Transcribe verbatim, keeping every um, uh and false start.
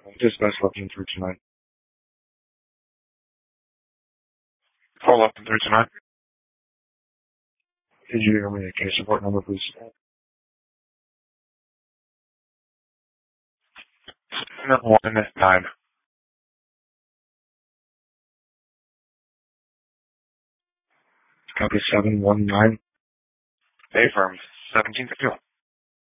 Dispatch eleven three two nine. Call up in three two nine. Could you give me a case support number, please? One nine. Copy seven one nine. Affirm. seventeen fifty-one.